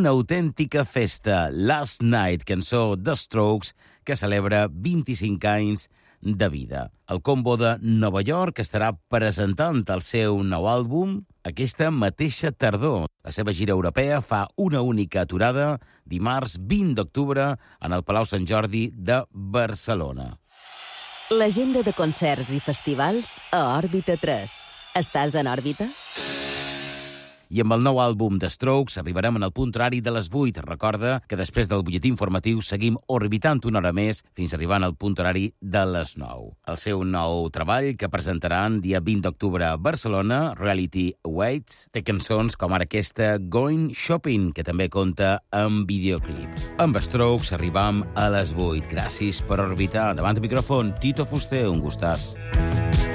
una autèntica festa. Last Night, cançó The Strokes, que celebra 25 anys de vida. El combo de Nova York estarà presentant el seu nou àlbum aquesta mateixa tardor. La seva gira europea fa una única aturada dimarts 20 d'octubre en el Palau Sant Jordi de Barcelona. L'agenda de concerts i festivals a Òrbita 3. Estàs en òrbita? I amb el nou àlbum de Strokes arribarem en el punt horari de les 8. Recorda que després del butlletí informatiu seguim orbitant una hora més fins arribant al punt horari de les 9. El seu nou treball, que presentaran dia 20 d'octubre a Barcelona, Reality Awaits, té cançons com ara aquesta Going Shopping, que també compta amb videoclip. Amb Strokes arribam a les 8. Gràcies per orbitar. Davant del micròfon, Tito Fuster, un gustàs.